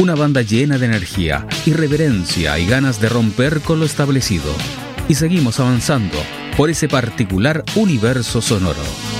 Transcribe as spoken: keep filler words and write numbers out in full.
Una banda llena de energía, irreverencia y ganas de romper con lo establecido. Y seguimos avanzando por ese particular universo sonoro.